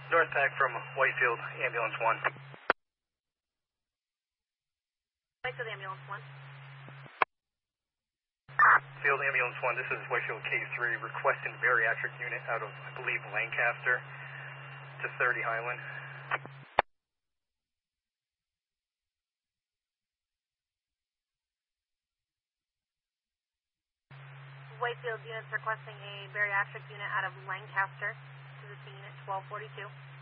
North Pack from Whitefield, Ambulance 1. Whitefield, Ambulance 1. Field Ambulance 1, this is Whitefield K3, requesting bariatric unit out of, I believe, Lancaster to 30 Highland. Whitefield units requesting a bariatric unit out of Lancaster to the scene at 1242.